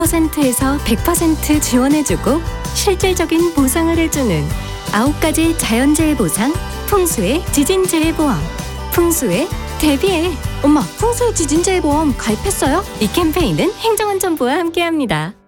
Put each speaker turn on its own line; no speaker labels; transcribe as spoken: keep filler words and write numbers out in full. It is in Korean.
퍼센트에서 백 퍼센트 지원해주고 실질적인 보상을 해주는 아홉 가지 자연재해 보상, 풍수의 지진재해 보험. 풍수에 대비해. 엄마, 풍수의 지진재해 보험 가입했어요? 이 캠페인은 행정안전부와 함께합니다.